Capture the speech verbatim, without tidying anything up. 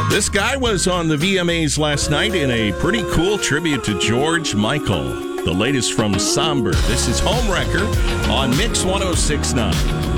This guy was on the V M As last night in a pretty cool tribute to George Michael. The latest from Somber. This is Homewrecker on Mix one oh six point nine.